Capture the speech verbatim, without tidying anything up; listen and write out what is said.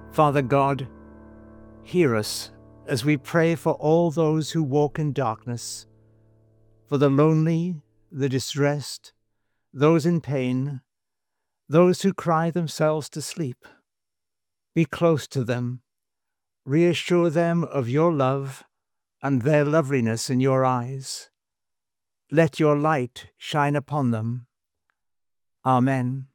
Father God, hear us as we pray for all those who walk in darkness, for the lonely, the distressed, those in pain, those who cry themselves to sleep. Be close to them, reassure them of your love and their loveliness in your eyes. Let your light shine upon them. Amen.